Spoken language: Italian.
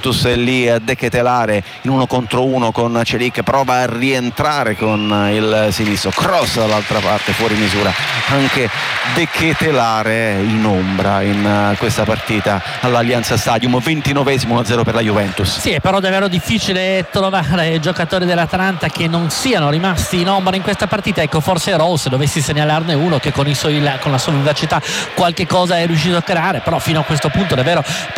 Juventus è lì a De Ketelare in 1 contro 1 con Celik, prova a rientrare con il sinistro, cross dall'altra parte, fuori misura anche De Ketelare in ombra in questa partita all'Allianz Stadium. 29esimo, 1-0 per la Juventus. Sì, è però davvero difficile trovare giocatori dell'Atalanta che non siano rimasti in ombra in questa partita. Ecco, forse Rose, dovessi segnalarne uno che con la sua vivacità qualche cosa è riuscito a creare, però fino a questo punto davvero